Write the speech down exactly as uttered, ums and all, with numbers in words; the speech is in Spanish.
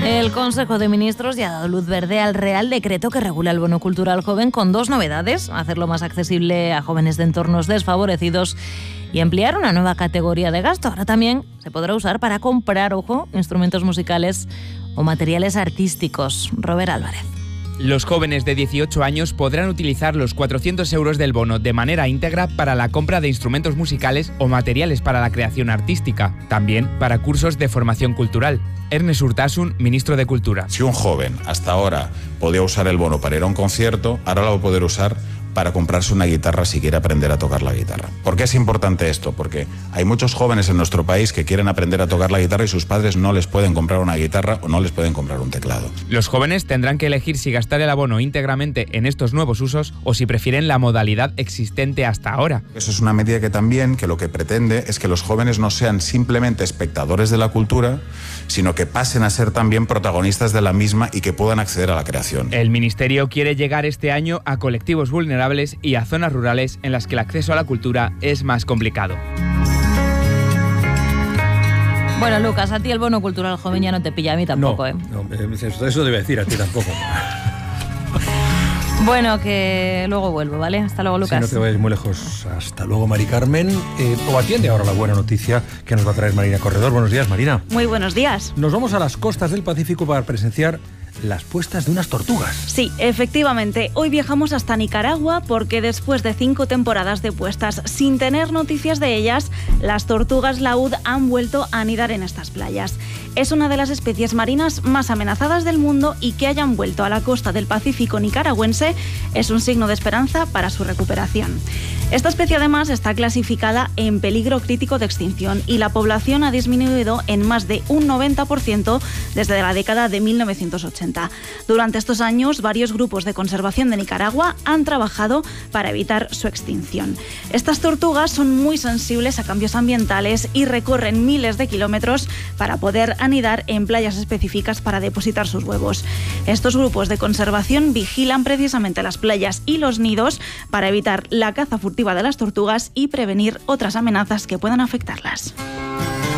El Consejo de Ministros ya ha dado luz verde al Real Decreto que regula el bono cultural joven con dos novedades: hacerlo más accesible a jóvenes de entornos desfavorecidos y ampliar una nueva categoría de gasto. Ahora también se podrá usar para comprar, ojo, instrumentos musicales o materiales artísticos. Robert Álvarez. Los jóvenes de dieciocho años podrán utilizar los cuatrocientos euros del bono de manera íntegra para la compra de instrumentos musicales o materiales para la creación artística, también para cursos de formación cultural. Ernest Urtasun, ministro de Cultura. Si un joven hasta ahora podía usar el bono para ir a un concierto, ahora lo va a poder usar para comprarse una guitarra si quiere aprender a tocar la guitarra. ¿Por qué es importante esto? Porque hay muchos jóvenes en nuestro país que quieren aprender a tocar la guitarra y sus padres no les pueden comprar una guitarra o no les pueden comprar un teclado. Los jóvenes tendrán que elegir si gastar el abono íntegramente en estos nuevos usos o si prefieren la modalidad existente hasta ahora. Eso es una medida que también que lo que pretende es que los jóvenes no sean simplemente espectadores de la cultura, sino que pasen a ser también protagonistas de la misma y que puedan acceder a la creación. El Ministerio quiere llegar este año a colectivos vulnerables y a zonas rurales en las que el acceso a la cultura es más complicado. Bueno, Lucas, a ti el bono cultural joven ya no te pilla, a mí tampoco, no, ¿eh? No, eso debe decir, a ti tampoco. Bueno, que luego vuelvo, ¿vale? Hasta luego, Lucas. Si no te vayas muy lejos. Hasta luego, Mari Carmen. Eh, o atiende ahora la buena noticia que nos va a traer Marina Corredor. Buenos días, Marina. Muy buenos días. Nos vamos a las costas del Pacífico para presenciar las puestas de unas tortugas. Sí, efectivamente. Hoy viajamos hasta Nicaragua porque después de cinco temporadas de puestas sin tener noticias de ellas, las tortugas laúd han vuelto a anidar en estas playas. Es una de las especies marinas más amenazadas del mundo y que hayan vuelto a la costa del Pacífico nicaragüense es un signo de esperanza para su recuperación. Esta especie además está clasificada en peligro crítico de extinción y la población ha disminuido en más de un noventa por ciento desde la década de mil novecientos ochenta. Durante estos años, varios grupos de conservación de Nicaragua han trabajado para evitar su extinción. Estas tortugas son muy sensibles a cambios ambientales y recorren miles de kilómetros para poder anidar en playas específicas para depositar sus huevos. Estos grupos de conservación vigilan precisamente las playas y los nidos para evitar la caza furtiva de las tortugas y prevenir otras amenazas que puedan afectarlas.